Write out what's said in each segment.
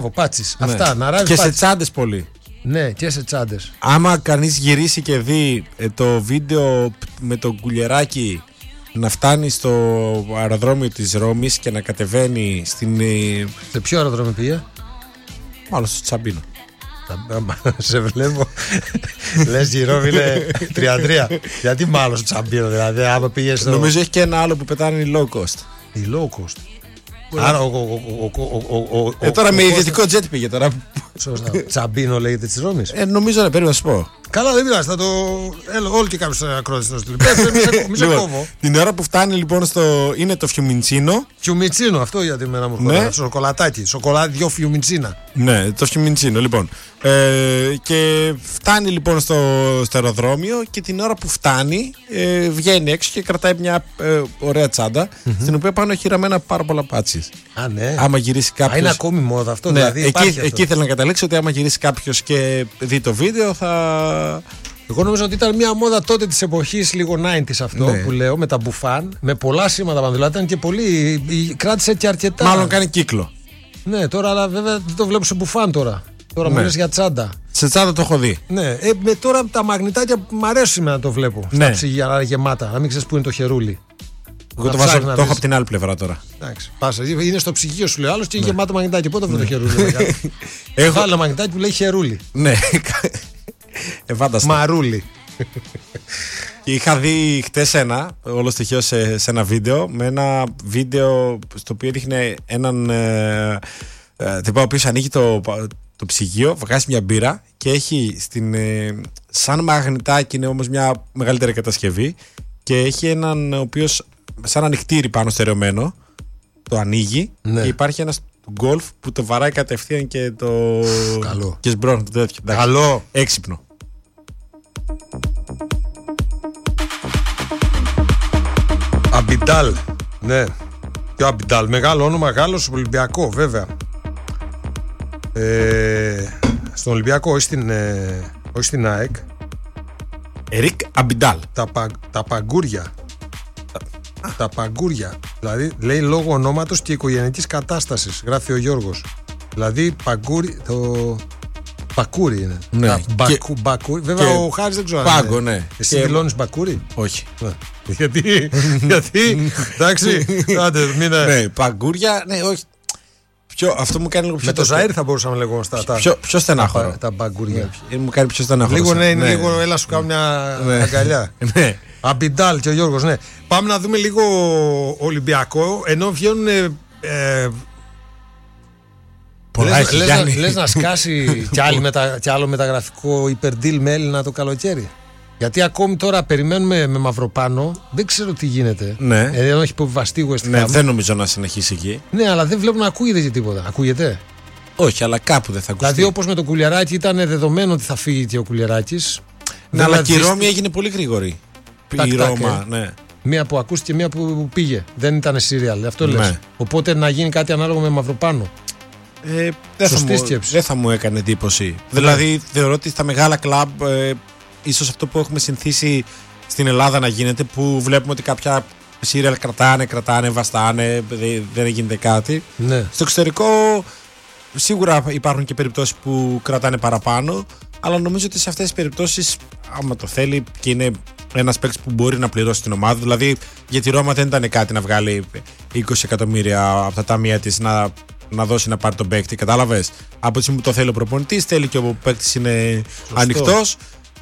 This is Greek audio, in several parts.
Πάτσις. Ναι. Αυτά, να ράβει. Και πάτσις. σε τσάντες πολύ. Ναι, και σε τσάντες. Άμα κανείς γυρίσει και δει το βίντεο με το κουλιεράκι να φτάνει στο αεροδρόμιο της Ρώμης και να κατεβαίνει στην. Σε ποιο αεροδρόμιο πήγε? Μάλλον στο Τσαμπίνο. Σε βλέπω. Λες η Ρώμη είναι 33. Γιατί μάλλον στο Τσαμπίνο, δηλαδή, άμα πήγε στο. Νομίζω έχει και ένα άλλο που πετάνε low cost. Η low cost. Άρα τώρα με ιδιωτικό jet πήγε τώρα. Σωστά. Τσαμπίνο λέγεται της Ρώμης. Νομίζω πρέπει να σου πω. Καλά, δεν πειράζει, θα το. Όλοι και κάποιος ακρότης θα το στείλει. Μη σε κόβω. Την ώρα που φτάνει λοιπόν είναι το Φιουμιντσίνο. Φιουμιτσίνο, αυτό γιατί εμένα μου έρχεται. Ναι. Σοκολατάκι. Σοκολάτι, 2 φιουμιτσίνα. Ναι, το Φιουμιντσίνο λοιπόν. Και φτάνει λοιπόν στο αεροδρόμιο και την ώρα που φτάνει βγαίνει έξω και κρατάει μια ωραία τσάντα στην οποία πάνω έχει ραμμένα πάρα πολλά πάτσις. Α, ναι. Άμα γυρίσει κάποιος. Είναι ακόμη μόδα αυτό, Ναι, δηλαδή. εκεί ήθελα να καταλήξω ότι άμα γυρίσει κάποιος και δει το βίντεο θα. Εγώ νομίζω ότι ήταν μια μόδα τότε της εποχής, λίγο 90s αυτό, Ναι. που λέω, με τα μπουφάν, με πολλά σήματα πάνω. Δηλαδή ήταν και πολύ. Κράτησε και αρκετά. Μάλλον κάνει κύκλο. Ναι, τώρα, αλλά βέβαια δεν το βλέπω σε μπουφάν τώρα. Τώρα μου Ναι. λες για τσάντα. Σε τσάντα το έχω δει. Ναι, με τώρα τα μαγνητάκια μ' αρέσει να το βλέπω. Ναι. Στα ψυγεία, να είναι γεμάτα. Να μην ξέρεις που είναι το χερούλι. Εγώ το ψάχνεις να έχω δεις. από την άλλη πλευρά τώρα. Εντάξει, πάσα. Είναι στο ψυγείο σου λέει άλλο και είναι γεμάτο μαγνητάκι. Πότε βρω το χερούλι. Έχω άλλο μαγνητάκι που λέει χερούλι. Ναι. Φάνταστα. Μαρούλι. Και είχα δει χτες όλο στοιχείο σε ένα βίντεο, με ένα βίντεο στο οποίο δείχνει έναν τυπά ο οποίος ανοίγει το ψυγείο, βγάζει μια μπύρα και έχει σαν μαγνητάκι, είναι όμως μια μεγαλύτερη κατασκευή, και έχει έναν ο οποίος σαν ανοιχτήρι πάνω στερεωμένο, το ανοίγει, Ναι. και υπάρχει ένας γκολφ που το βαράει κατευθείαν και το. Καλό. Και σμπρώνει το τέτοιο. Εντάξει. Καλό. Έξυπνο. Αμπιντάλ. Ναι. Και ο Αμπιντάλ. Μεγάλο όνομα, Γάλλος, Ολυμπιακό, βέβαια. Στον Ολυμπιακό, όχι στην ΑΕΚ. Ερικ Αμπιντάλ. Τα παγκούρια. Τα παγκούρια. Δηλαδή λέει λόγω ονόματος και οικογενειακής κατάστασης. Γράφει ο Γιώργος. Δηλαδή Μπακούρι είναι. Ναι. Μπακούρι. Βέβαια και ο Χάρης δεν ξέρω. Πάγκο, αν είναι. ναι. Εσύ Και- δηλώνεις Μπακούρι. Όχι. Γιατί. Εντάξει. Άντε, μην. Ναι, παγκούρια, ναι, όχι. Αυτό μου κάνει λίγο πιο. Με το Ζαΐρ θα μπορούσαμε να λέγουμε στα. Πιο στενάχωρο. Τα μπαγκούρια. Μου κάνει πιο στενάχωρο. Λίγο, ναι, είναι λίγο. Έλα σου κάνω μια αγκαλιά. Ναι. Αμπιντάλ και ο Γιώργος, ναι. Πάμε να δούμε λίγο Ολυμπιακό, ενώ βγαίνουν. Πολλά έχει κάνει. Λες να σκάσει κι άλλο μεταγραφικό υπερντήλ με Έλληνα το καλοκαίρι. Γιατί ακόμη τώρα περιμένουμε με Μαυροπάνο, δεν ξέρω τι γίνεται. Ναι. Ενώ έχει υποβιβαστεί West Ham. Ναι, δεν νομίζω να συνεχίσει εκεί. Ναι, αλλά δεν βλέπω να ακούγεται και τίποτα. Ακούγεται. Όχι, αλλά κάπου δεν θα ακουστεί. Δηλαδή, όπως με το Κουλιεράκι ήταν δεδομένο ότι θα φύγει και ο Κουλιεράκης. Ναι, αλλά και η Ρώμη έγινε πολύ γρήγορη. Η Ρώμα, ναι. Μία που ακούστηκε, μία που πήγε. Δεν ήταν σύριαλ, αυτό λες. Ναι. Οπότε να γίνει κάτι ανάλογο με Μαυροπάνο. Σωστή σκέψη. Δεν θα μου έκανε εντύπωση. Δηλαδή, θεωρώ ότι στα μεγάλα κλαμπ, ίσως αυτό που έχουμε συνηθίσει στην Ελλάδα να γίνεται, που βλέπουμε ότι κάποια σύριαλ κρατάνε, βαστάνε, δεν γίνεται κάτι. Ναι. Στο εξωτερικό, σίγουρα υπάρχουν και περιπτώσεις που κρατάνε παραπάνω, αλλά νομίζω ότι σε αυτές τις περιπτώσεις, άμα το θέλει και είναι ένας παίκτης που μπορεί να πληρώσει την ομάδα, δηλαδή για τη Ρώμα δεν ήταν κάτι να βγάλει 20 εκατομμύρια από τα ταμεία της να δώσει να πάρει τον παίκτη, κατάλαβες. Από τη στιγμή που το θέλει ο προπονητής, θέλει και ο παίκτης είναι ανοιχτός.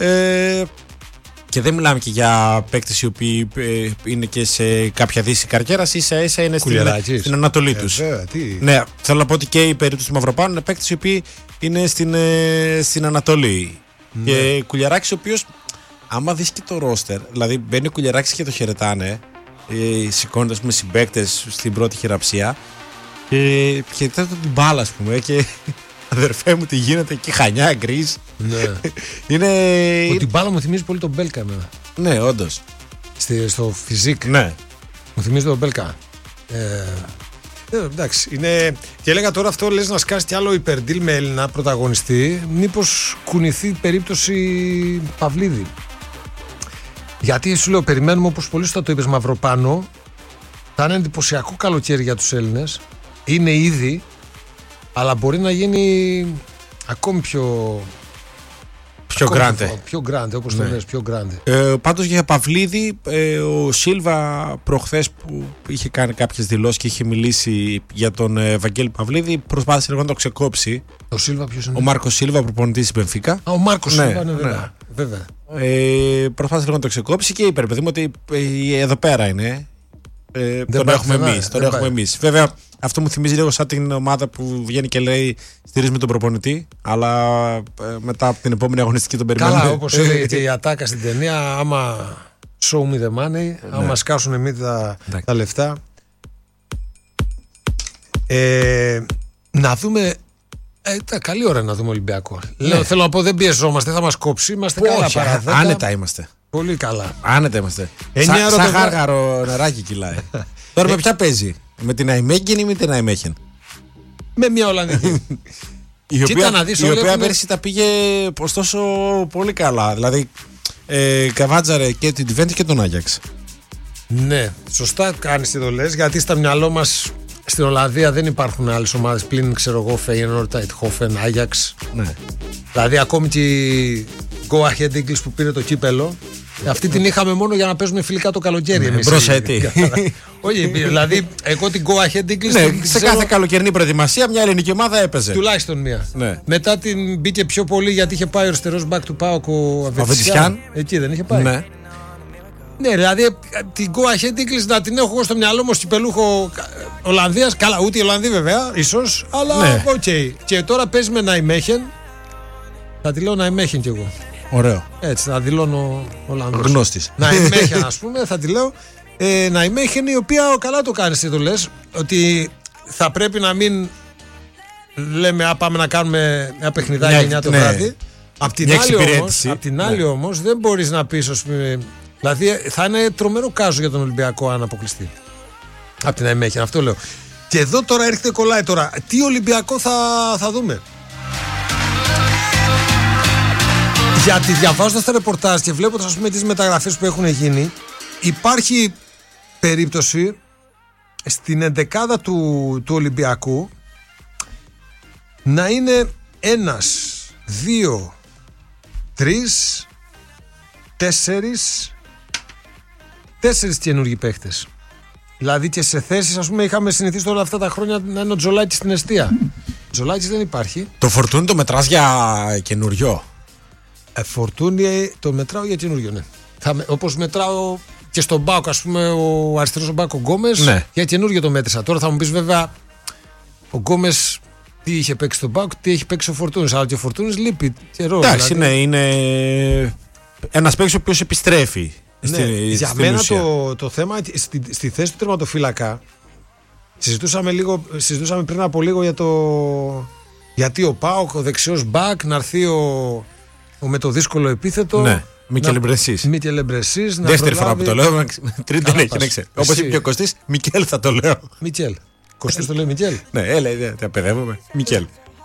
Και δεν μιλάμε και για παίκτες οι οποίοι είναι και σε κάποια δύση καριέρας, ίσα-ίσα είναι στην Ανατολή τους. Ναι, θέλω να πω ότι και η περίπτωση του Μαυροπάνου είναι παίκτες οι οποίοι είναι στην Ανατολή. Ναι. Και Κουλιεράκης, ο οποίος, άμα δεις και το ρόστερ, δηλαδή μπαίνει ο Κουλιεράκης και το χαιρετάνε, σηκώνοντας με συμπαίκτες στην πρώτη χειραψία, και χαιρετάνε την μπάλα, ας πούμε, και αδερφέ μου τι γίνεται εκεί, Χανιά, Γκρις. Ναι. Είναι. Την μπάλα μου θυμίζει πολύ τον Μπέλκα εμένα. Ναι, όντως. Στο φιζίκ. Ναι. Μου θυμίζει τον Μπέλκα. Εντάξει. Είναι... Και έλεγα τώρα αυτό, λες να σκάσει κι άλλο υπερντήλ με Έλληνα πρωταγωνιστή. Μήπως κουνηθεί περίπτωση Παυλίδη. Γιατί σου λέω, περιμένουμε, όπως πολύ σωστά το είπες, Μαυροπάνο. Θα είναι εντυπωσιακό καλοκαίρι για τους Έλληνες. Είναι ήδη. Αλλά μπορεί να γίνει ακόμη πιο γκράντε, όπως το λες, πιο γκράντε. Πάντως για Παυλίδη, ο Σίλβα προχθές που είχε κάνει κάποιες δηλώσεις και είχε μιλήσει για τον Βαγγέλη Παυλίδη, προσπάθησε λίγο να το ξεκόψει. Ο Σίλβα ποιος είναι? Ο Μάρκος Σίλβα, προπονητής της Μπενφίκα. Ο Μάρκος Σίλβα, ναι, βέβαια. Προσπάθησε λίγο να το ξεκόψει και είπε, παιδί μου, ότι εδώ πέρα είναι. Τον έχουμε εμείς. Βέβαια, αυτό μου θυμίζει λίγο σαν την ομάδα που βγαίνει και λέει στηρίζουμε τον προπονητή, αλλά μετά από την επόμενη αγωνιστική τον περιμένουμε. Καλά, όπως έλεγε και η Ατάκα στην ταινία, άμα show me the money, άμα σκάσουν εμείς τα λεφτά. Να δούμε. Καλή ώρα να δούμε Ολυμπιακό. Θέλω να πω, δεν πιεζόμαστε, θα μας κόψει. Είμαστε καλά παράδειγμα. Άνετα είμαστε. Πολύ καλά. Άνετα είμαστε. Σαν γάργαρο νεράκι κυλάει. Τώρα με ποια παίζει? Με την Αϊμέγγεν ή με την Αϊμέχεν? Με μια Ολλανδική. η οποία πέρσι τα πήγε ωστόσο πολύ καλά. Δηλαδή καβάτζαρε και την Τιβέντη και τον Άγιαξ. Ναι, σωστά κάνεις και το λες, γιατί στα μυαλό μας στην Ολλανδία δεν υπάρχουν άλλες ομάδες πλην, ξέρω εγώ, Φέιενορντ, Αιτχόφεν, Άγιαξ. Ναι. Δηλαδή ακόμη και η Go Ahead Eagles που πήρε το κύπελο, αυτή την είχαμε μόνο για να παίζουμε φιλικά το καλοκαίρι. Εμείς μπροσέτη. Όχι, δηλαδή εγώ την Go Ahead Eagles. Ναι, σε κάθε καλοκαιρινή προετοιμασία μια ελληνική ομάδα έπαιζε. Τουλάχιστον μία. Ναι. Μετά την μπήκε πιο πολύ γιατί είχε πάει ο αριστερός μπακ του ΠΑΟΚ ο Αβετισιάν. Εκεί δεν είχε πάει. Ναι. Ναι, δηλαδή την Go Ahead Eagles να την έχω στο μυαλό μου κυπελούχο Ολλανδίας. Καλά, ούτε η Ολλανδοί βέβαια, ίσως, αλλά οκ. Okay. Και τώρα παίζει με Ναϊμέχεν. Θα τη λέω Ναϊμέχεν κι εγώ. Ωραίο. Έτσι, θα δηλώνω Ολλανδός. Γνώστης. Ναϊμέχεν, ας πούμε, θα τη λέω. Ναϊμέχεν, η οποία καλά το κάνεις και το λες, ότι θα πρέπει να μην λέμε πάμε να κάνουμε ένα παιχνιδάκι 9 το βράδυ. Απ' την άλλη όμως δεν μπορείς να πεις, ας πούμε. Δηλαδή θα είναι τρομερό κάζο για τον Ολυμπιακό αν αποκλειστεί. Απ' την Αϊμέχεν, αυτό λέω. Και εδώ τώρα έρχεται κολλάει τώρα. Τι Ολυμπιακό θα δούμε? Γιατί διαβάζοντας τα ρεπορτάζ και βλέποντας, ας πούμε, τις μεταγραφές που έχουν γίνει, υπάρχει περίπτωση στην εντεκάδα του Ολυμπιακού να είναι 1, 2, 3, 4 καινούργιοι παίχτες. Δηλαδή και σε θέσεις, ας πούμε, είχαμε συνηθίσει όλα αυτά τα χρόνια να είναι ο Τζολάκης στην εστία. Τζολάκης δεν υπάρχει. Το Φορτούνι το μετράς για καινούριο? Φορτούνι το μετράω για καινούριο, ναι. Όπως μετράω και στον Μπάκο, ας πούμε, ο αριστερός ο Μπάκο Γκόμες, ναι. Για καινούριο το μέτρησα. Τώρα θα μου πεις βέβαια ο Γκόμες τι είχε παίξει στον Μπάκο, τι έχει παίξει ο Φορτούνης. Αλλά και ο Φορτούνης λείπει καιρό. Εντάξει, δηλαδή. Ναι, είναι ένας παίκτης ο οποίος επιστρέφει. Ναι, για μένα το θέμα στη θέση του τερματοφύλακα συζητούσαμε πριν από λίγο για γιατί ο ΠΑΟΚ, ο δεξιός μπακ, να έρθει με το δύσκολο επίθετο. Ναι, Μικέλ Εμπρεσής. Δεύτερη φορά που το λέω, τρίτη δεν έχει. Όπως είπε και ο Κωστής, Μικέλ θα το λέω. Μικέλ. Κωστής το λέει Μικέλ. Ναι, έλα, τα παιδεύομαι. Μικέλ.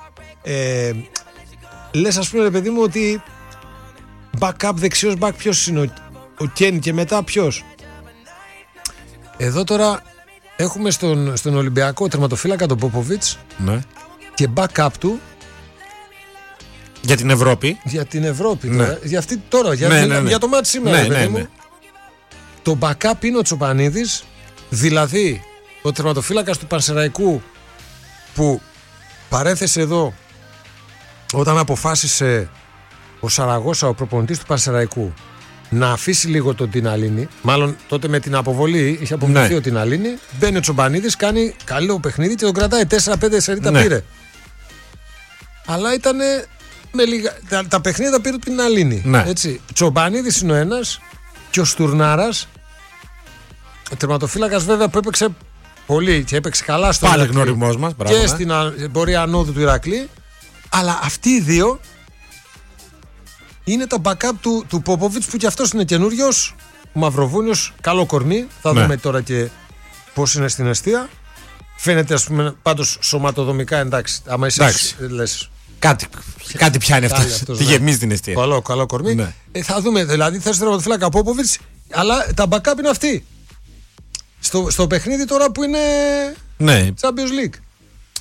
Λες, ας πούμε, ρε παιδί μου, ότι backup, δεξιός back, ποιος είναι ο Κέν και μετά ποιος? Εδώ τώρα έχουμε στον Ολυμπιακό τερματοφύλακα τον Πόποβιτς, ναι. Και backup του για την Ευρώπη. Για την Ευρώπη, ναι. Τώρα. Για αυτή τώρα, για το μάτι σήμερα, παιδί μου. Το backup είναι ο Τσοπανίδης, δηλαδή ο τερματοφύλακας του Πανσεραϊκού, που παρέθεσε εδώ όταν αποφάσισε ο Σαραγώσα, ο προπονητής του Πανσεραϊκού, να αφήσει λίγο τον Τιναλίνη. Μάλλον τότε με την αποβολή είχε αποβληθεί, ναι. Ο Τιναλίνη. Μπαίνει ο Τσομπανίδης, κάνει καλό παιχνίδι και τον κρατάει 4-5 σερίτα, ναι. Πήρε. Αλλά ήταν με λίγα. Τα παιχνίδια τα πήρε ο Τιναλίνη. Ναι. Τσομπανίδης είναι ο ένας και ο Στουρνάρας, ο τερματοφύλακας βέβαια που έπαιξε πολύ και έπαιξε καλά στο πάλι γνωριμός μας, μπράβο, και στην πορεία ανόδου του Ηρακλή. Αλλά αυτοί οι δύο είναι τα backup του Πόποβιτς, που κι αυτός είναι καινούριος. Ο Μαυροβούνιος, καλό κορμί. Θα δούμε τώρα και πώς είναι στην εστία. Φαίνεται, ας πούμε, πάντως σωματοδομικά εντάξει. Άμα είσαι λες, κάτι πιάνει αυτό. Τι γεμίζει την εστία. Καλό κορμί. Ναι. Θα δούμε, δηλαδή θες τερματοφύλακα Πόποβιτς, αλλά τα backup είναι αυτοί. Στο παιχνίδι τώρα που είναι Champions League.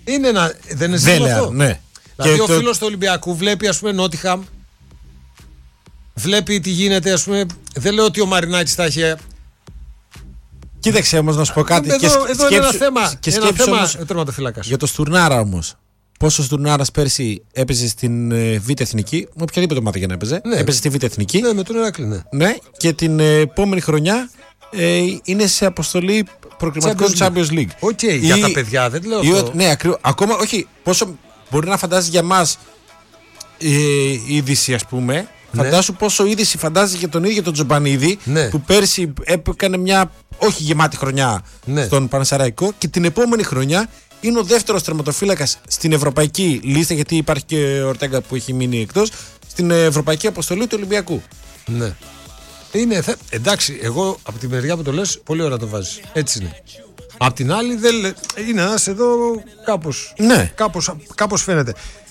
Είναι ένα. Δεν είναι ζήτημα αυτό. Ναι. Δηλαδή ο φίλος του Ολυμπιακού βλέπει, ας πούμε, Νότιχαμ. Βλέπει τι γίνεται, ας πούμε. Δεν λέω ότι ο Μαρινάκης θα έχει. Κοίταξε όμως να σου πω κάτι. Εδώ είναι ένα θέμα. Και σκέψου όμως τερματοφύλακας. για το Στουρνάρα όμως. Πόσο Στουρνάρας πέρσι έπαιζε στην Β' Εθνική, με οποιαδήποτε ομάδα για να έπαιζε. Ναι. Έπαιζε στη Β' Εθνική. Ναι, με τον Ηράκλειο, ναι. Ναι, και την επόμενη χρονιά είναι σε αποστολή προκριματικών Champions League. Οκ, για τα παιδιά, δεν λέω αυτό. Ναι, ακριβώς. Ακόμα, όχι, πόσο μπορεί να φαντάζει για μας η είδηση, ας πούμε. Ναι. Φαντάσου πόσο είδηση φαντάζει για τον ίδιο τον Τζομπανίδη, ναι, που πέρσι έκανε μια όχι γεμάτη χρονιά, ναι, στον Πανσεραϊκό, και την επόμενη χρονιά είναι ο δεύτερος τερματοφύλακας στην ευρωπαϊκή λίστα, γιατί υπάρχει και ο Ορτέγκα που έχει μείνει εκτός, στην ευρωπαϊκή αποστολή του Ολυμπιακού. Ναι. Εντάξει, εγώ από τη μεριά που το λες, πολύ ωραία το βάζεις. Έτσι είναι. Απ' την άλλη, είναι ένας εδώ κάπως. Ναι. Κάπως φαίνεται.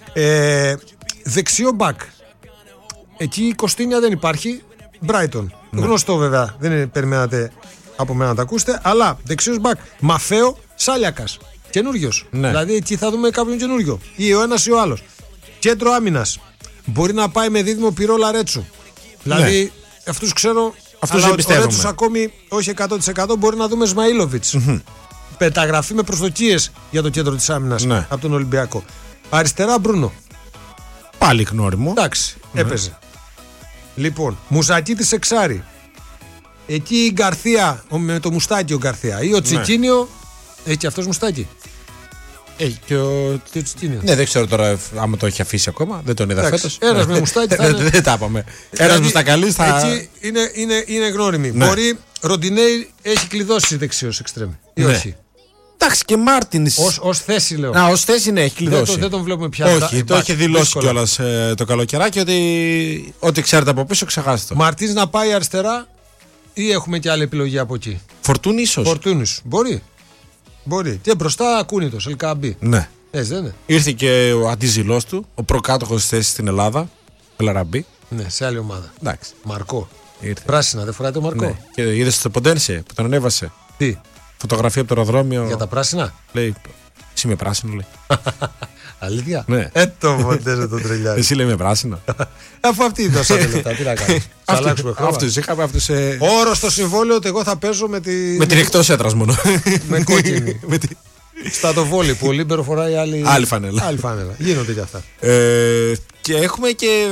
Δεξιό μπακ. Εκεί η Κωστίνια δεν υπάρχει. Μπράιτον. Ναι. Γνωστό βέβαια. Δεν περιμένατε από μένα να τα ακούσετε. Αλλά δεξιός μπακ. Μαφέο Σάλιακας. Καινούριος. Ναι. Δηλαδή εκεί θα δούμε κάποιον καινούριο. Ή ο ένας ή ο άλλος. Κέντρο άμυνας. Μπορεί να πάει με δίδυμο Πυρό Λαρέτσου. Δηλαδή, ναι, αυτούς ξέρω. Αυτούς εμπιστεύομαι. Τους ακόμη όχι 100%. Μπορεί να δούμε Σμαΐλοβιτς. Πεταγραφή με προσδοκίες για το κέντρο της άμυνας, ναι, από τον Ολυμπιακό. Αριστερά Μπρούνο. Πάλι γνώριμο. Εντάξει, ναι, έπαιζε. Λοιπόν, Μουζακίτης εξάρι. Εκεί η Γκαρθία, με το μουστάκι ο Γκαρθία. Ή ο Τσικίνιο. Έχει και αυτός μουστάκι. Έχει και ο Τσικίνιο. Ναι, δεν ξέρω τώρα άμα το έχει αφήσει ακόμα. Δεν τον είδα φέτος. Ένας με μουστάκι θα είναι. Δεν τα είπαμε. Ένας μουστακαλής θα. Εκεί είναι γνώριμη. Ναι. Μπορεί. Ροντινέι έχει κλειδώσει δεξιός εξτρέμ. Ή ναι, όχι. Εντάξει, και Μάρτινς. Ως θέση λέω. Ως θέση ναι, έχει κλειδώσει. Δεν τον βλέπουμε πια. Όχι, το έχει δηλώσει κιόλας το καλοκαιράκι ότι ό,τι ξέρετε από πίσω ξεχάστε το. Μαρτίνς να πάει αριστερά ή έχουμε και άλλη επιλογή από εκεί. Φορτούνη ίσως. Φορτούνης. Μπορεί. Και μπροστά Ακούνητος, Ελκαμπή. Ναι. Έτσι δεν είναι. Ήρθε και ο αντίζηλός του, ο προκάτοχος της θέσης στην Ελλάδα, Πελαραμπή. Ναι, σε άλλη ομάδα. Εντάξει. Μαρκό. Ήρθε. Πράσινα, δεν φοράει το Μαρκό. Ναι. Και είδες το Ποντένσε που τον ανέβασε. Τι. Φωτογραφία από το αεροδρόμιο. Για τα πράσινα. Λέει, εσύ είμαι πράσινο, λέει. Αλήθεια. Ναι. Το Ποντένσε τον τρελιάζει. Εσύ λέει είμαι πράσινο. Αφού αυτοί δώσανε λεπτά, τι να κάνουμε. Θα αλλάξουμε χρώμα. Αυτούς είχαμε. Όρο στο συμβόλαιο ότι εγώ θα παίζω με την εκτός έδρας μόνο. Με κόκκινη. Στα το βόλι που ο Λίμπερο φοράει άλλη φανέλα. Γίνονται και αυτά. Και έχουμε και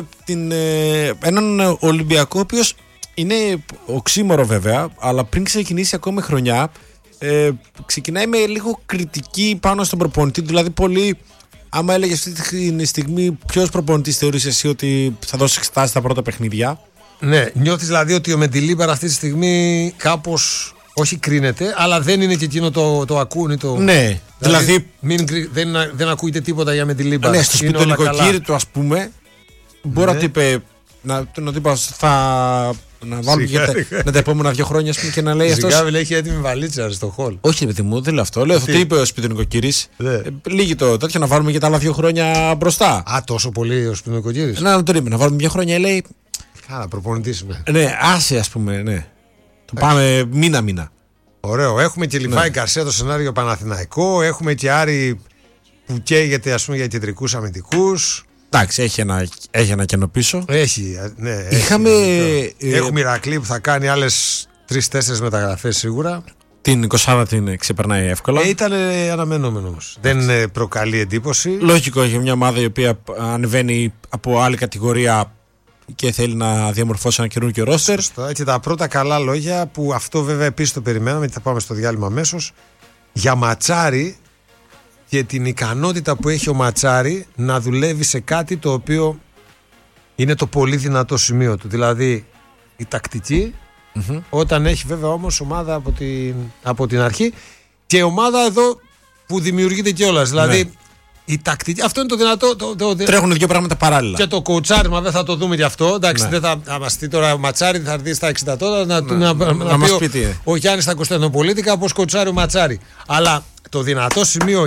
έναν Ολυμπιακό, ο οποίος είναι οξύμορο βέβαια, αλλά πριν ξεκινήσει ακόμη χρονιά, ξεκινάει με λίγο κριτική πάνω στον προπονητή. Δηλαδή, πολύ. Άμα έλεγε αυτή τη στιγμή, ποιος προπονητής θεωρείς εσύ ότι θα δώσει εξετάσεις στα πρώτα παιχνίδια? Ναι, νιώθεις δηλαδή ότι ο Μεντιλίμπερ αυτή τη στιγμή κάπως. Όχι κρίνεται, αλλά δεν είναι και εκείνο το ακούνητο. Ναι, δηλαδή δεν ακούγεται τίποτα για Μεντιλίμπερ. Ναι, στο σπιτονικοκύρι του, ας πούμε, μπορεί να του είπε. Να του είπα, να βάλουμε να τα επόμενα 2 χρόνια, ας πούμε, και να λέει αυτό. Ζιγκάβιλ έχει έτοιμη βαλίτσα στο χολ. Όχι, παιδί μου, δεν λέω αυτό. Λέω αυτό είπε ο σπιτονικοκύρης. Λίγη το τέτοιο να βάλουμε και τα άλλα 2 χρόνια μπροστά. Α, τόσο πολύ ο σπιτονικοκύρης. Να τον είπε, να βάλουμε 2 χρόνια, λέει. Καλά, προπονητήσουμε. Ναι, άσε, ας πούμε, ναι. Το πάμε μήνα-μήνα. Ωραίο. Έχουμε και Λιβάη Γκαρσία το σενάριο Παναθηναϊκό. Έχουμε και Άρη που καίγεται, ας πούμε, για κεντρικούς αμυντικούς. Εντάξει, έχει ένα κενό πίσω. Έχει, ναι. Έχουμε Ηρακλή που θα κάνει άλλες 3-4 μεταγραφές σίγουρα. Την 20 την ξεπερνάει εύκολα. Ήταν αναμενόμενο όμως. Δεν προκαλεί εντύπωση. Λογικό, για μια ομάδα η οποία ανεβαίνει από άλλη κατηγορία και θέλει να διαμορφώσει ένα καινούργιο ρόστερ. Και τα πρώτα καλά λόγια, που αυτό βέβαια επίσης το περιμέναμε, γιατί θα πάμε στο διάλειμμα αμέσως, για Ματσάρη και την ικανότητα που έχει ο Ματσάρη να δουλεύει σε κάτι το οποίο είναι το πολύ δυνατό σημείο του. Δηλαδή η τακτική, όταν έχει βέβαια όμως ομάδα από την αρχή, και ομάδα εδώ που δημιουργείται κιόλας. Δηλαδή η τακτική, αυτό είναι το δυνατό. Τρέχουν 2 πράγματα παράλληλα. Και το κοουτσάρισμα δεν θα το δούμε γι' αυτό. Εντάξει, δεν θα μας πει τώρα ο Ματσάρη, θα έρθει στα 60 τώρα να μας πει ο Γιάννης στα Κωνσταντινοπολίτικα πώς κοουτσάρει ο Ματσάρη. Αλλά το δυνατό σημείο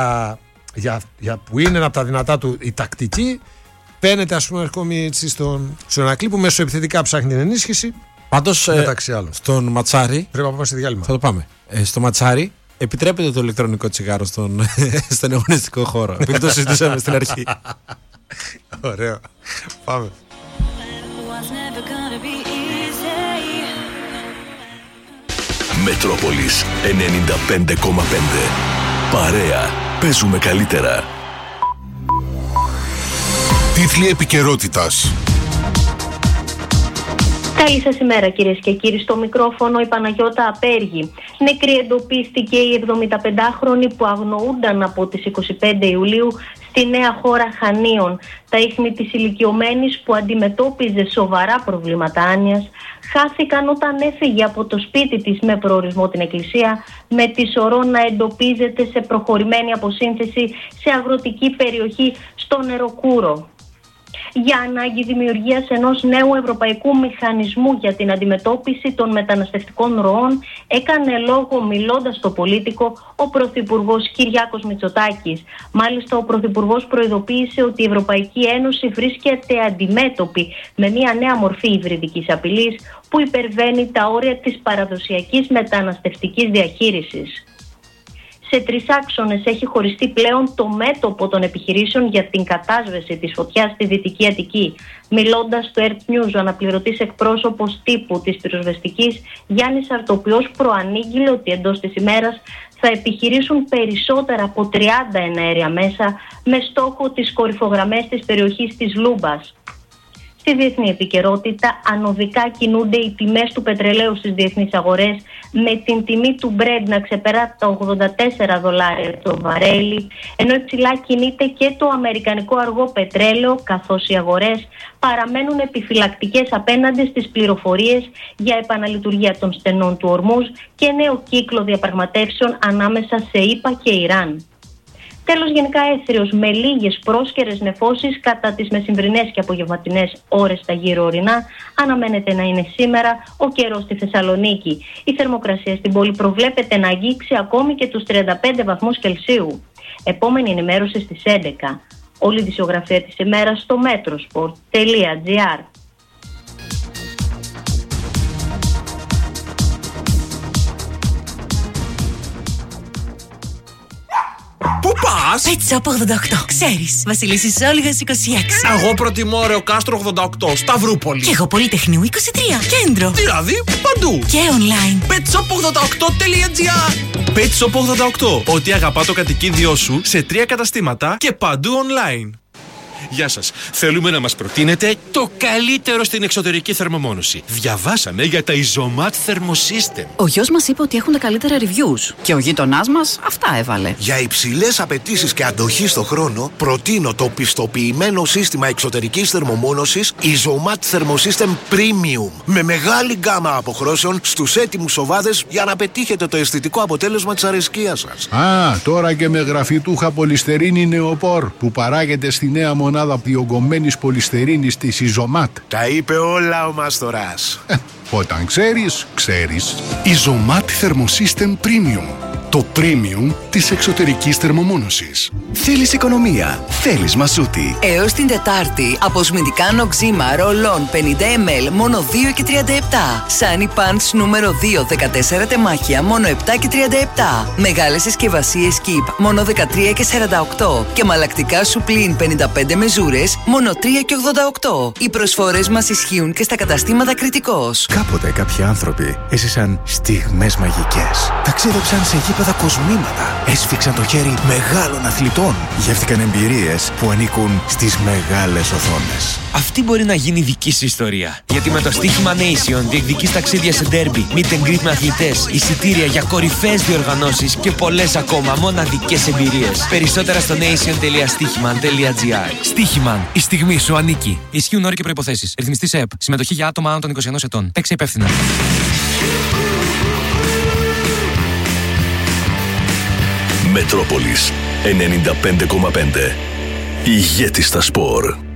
που είναι από τα δυνατά του η τακτική, φαίνεται, ας πούμε, ακόμη στον Ηρακλή που μεσοεπιθετικά ψάχνει την ενίσχυση. Πάντως στον Ματσάρη. Πρέπει να πάμε σε διάλειμμα. Θα το πάμε. Στο Ματσάρη Επιτρέπεται το ηλεκτρονικό τσιγάρο στον αγωνιστικό χώρο. Επειδή το συζητούσαμε στην αρχή. Ωραίο. Πάμε. Μετρόπολης 95,5. Παρέα. Παίζουμε καλύτερα. Τίτλοι επικαιρότητας. Καλή σας ημέρα κυρίες και κύριοι. Στο μικρόφωνο η Παναγιώτα Απέργη. Νεκρή εντοπίστηκε η 75χρονη που αγνοούνταν από τις 25 Ιουλίου στη νέα χώρα Χανίων. Τα ίχνη της ηλικιωμένης που αντιμετώπιζε σοβαρά προβλήματα άνοιας χάθηκαν όταν έφυγε από το σπίτι της με προορισμό την εκκλησία, με τη σωρό να εντοπίζεται σε προχωρημένη αποσύνθεση σε αγροτική περιοχή στο Νεροκούρο. Για ανάγκη δημιουργίας ενός νέου ευρωπαϊκού μηχανισμού για την αντιμετώπιση των μεταναστευτικών ροών έκανε λόγο μιλώντας στο Πολίτικο ο Πρωθυπουργός Κυριάκος Μητσοτάκης. Μάλιστα ο Πρωθυπουργός προειδοποίησε ότι η Ευρωπαϊκή Ένωση βρίσκεται αντιμέτωπη με μια νέα μορφή υβριδικής απειλής που υπερβαίνει τα όρια της παραδοσιακής μεταναστευτικής διαχείρισης. Σε 3 άξονες έχει χωριστεί πλέον το μέτωπο των επιχειρήσεων για την κατάσβεση της φωτιάς στη Δυτική Αττική. Μιλώντας στο Earth News, ο αναπληρωτής εκπρόσωπος τύπου της πυροσβεστικής Γιάννης Αρτοπιός προανήγγειλε ότι εντός της ημέρας θα επιχειρήσουν περισσότερα από 30 εναέρια μέσα με στόχο τις κορυφογραμμές της περιοχής της Λούμπας. Στη διεθνή επικαιρότητα, ανωδικά κινούνται οι τιμές του πετρελαίου στις διεθνείς αγορές, με την τιμή του Brent να ξεπεράσει τα $84 το βαρέλι, ενώ υψηλά κινείται και το αμερικανικό αργό πετρέλαιο, καθώς οι αγορές παραμένουν επιφυλακτικές απέναντι στις πληροφορίες για επαναλειτουργία των στενών του Ορμούζ και νέο κύκλο διαπραγματεύσεων ανάμεσα σε ΗΠΑ και Ιράν. Τέλος, γενικά έθριος με λίγες πρόσκαιρες νεφώσεις κατά τις μεσημβρινές και απογευματινές ώρες στα γύρω ορεινά. Αναμένεται να είναι σήμερα ο καιρός στη Θεσσαλονίκη. Η θερμοκρασία στην πόλη προβλέπεται να αγγίξει ακόμη και τους 35 βαθμούς Κελσίου. Επόμενη ενημέρωση στις 11. Όλη η ειδησιογραφία της ημέρας στο metrosport.gr. Πού πας? Pet Shop 88. Ξέρεις, Βασιλίσσης Όλγας 26. Εγώ προτιμώ Ρεοκάστρο 88, Σταυρούπολη. Και εγώ Πολυτεχνείου 23, κέντρο. Δηλαδή, παντού. Και online. petshop88.gr. Pet Shop 88. Ό,τι αγαπά το κατοικίδιό σου σε 3 καταστήματα και παντού online. Γεια σας. Θέλουμε να μας προτείνετε το καλύτερο στην εξωτερική θερμομόνωση. Διαβάσαμε για τα Isomat Thermosystem. Ο γιος μας είπε ότι έχουν τα καλύτερα reviews και ο γείτονάς μας αυτά έβαλε. Για υψηλές απαιτήσεις και αντοχή στο χρόνο, προτείνω το πιστοποιημένο σύστημα εξωτερικής θερμομόνωσης Isomat Thermosystem Premium. Με μεγάλη γκάμα αποχρώσεων στους έτοιμους σοβάδες για να πετύχετε το αισθητικό αποτέλεσμα της αρεσκίας σας. Τώρα και με γραφιτούχα πολυστερίνη νεοπόρ που παράγεται στη νέα μονάδα διογκωμένης πολυστερίνης της Isomat. Τα είπε όλα ο Μάστορας. Όταν ξέρεις, ξέρεις. Isomat Thermosystem Premium. Το premium της εξωτερικής θερμομόνωσης. Θέλεις οικονομία, θέλεις μασούτη. Έως την Τετάρτη, αποσμητικά νοξίμα ρολών 50 ml μόνο 2,37. Sunny Pants νούμερο 2, 14 τεμάχια μόνο 7,37. Μεγάλες συσκευασίες Keep μόνο 13,48. Και μαλακτικά Suplin 55 μεζούρες μόνο 3,88. Οι προσφορές μας ισχύουν και στα καταστήματα Κριτικός. Κάποτε κάποιοι άνθρωποι έζησαν στιγμές μαγικές. Ταξίδεψαν σε γήπεδα κοσμήματα. Έσφιξαν το χέρι μεγάλων αθλητών. Γεύτηκαν εμπειρίες που ανήκουν στις μεγάλες οθόνες. Αυτή μπορεί να γίνει δική σου ιστορία. Γιατί με το στοίχημα Nation διεκδικείς ταξίδια σε ντέρμπι, meet and greet με αθλητές, εισιτήρια για κορυφαίες διοργανώσεις και πολλές ακόμα μοναδικές εμπειρίες. Περισσότερα στο nation.stichiman.gr. Στοίχημαν. Η στιγμή σου ανήκει. Ισχύουν όροι και προϋποθέσεις. Ρυθμιστής ΕΠ. Συμμετοχή για άτομα άνω των 21 ετών. Παίξε υπεύθυνα. Μετρόπολης 95,5. Ηγέτη στα σπορ.